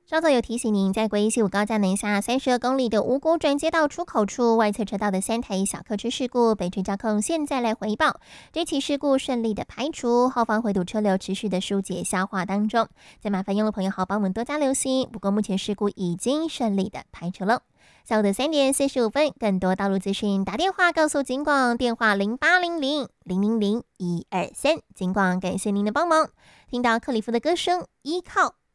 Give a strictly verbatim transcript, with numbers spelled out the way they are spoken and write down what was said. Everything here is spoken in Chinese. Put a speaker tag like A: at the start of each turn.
A: 稍早有提醒您，在国一西五高架南下三十二公里的五股转接道出口处外侧车道的三台小客车事故，北区交控现在来回报，这起事故顺利的排除，后方回堵车流持续的疏解消化当中。再麻烦用路朋友好帮我们多加留心。不过目前事故已经顺利的排除了。下午的三点四十五分，更多道路资讯打电话告诉警广，电话零八零零零零零一二三，警广感谢您的帮忙。听到克里夫的歌声，依靠。